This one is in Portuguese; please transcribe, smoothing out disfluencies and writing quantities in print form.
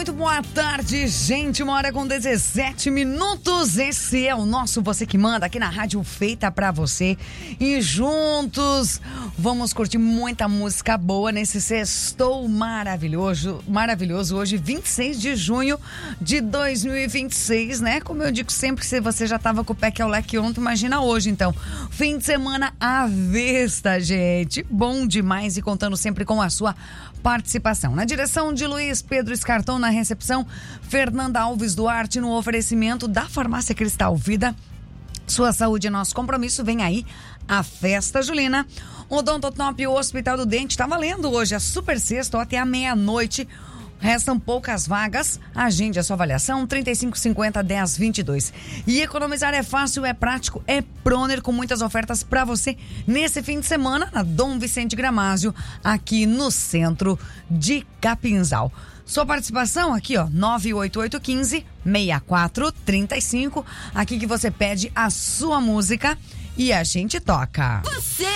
muito boa tarde, gente. 1h17. Esse é o nosso Você Que Manda aqui na rádio feita pra você. E juntos vamos curtir muita música boa nesse sextou maravilhoso. Hoje, 26 de junho de 2026, né? Como eu digo sempre, se você já tava com o pé que é o leque ontem, imagina hoje, então. Fim de semana à vista, gente. Bom demais e contando sempre com a sua participação. Na direção de Luiz Pedro Escartão, na recepção, Fernanda Alves Duarte, no oferecimento da Farmácia Cristal Vida. Sua saúde é nosso compromisso. Vem aí a Festa Julina. Odontotop, o Hospital do Dente, tá valendo hoje a super sexta até a meia-noite. Restam poucas vagas. Agende a sua avaliação, 3550-1022. E economizar é fácil, é prático, é Proner, com muitas ofertas para você nesse fim de semana na Dom Vicente Gramásio, aqui no centro de Capinzal. Sua participação aqui, ó, 98815-6435. Aqui que você pede a sua música e a gente toca. Você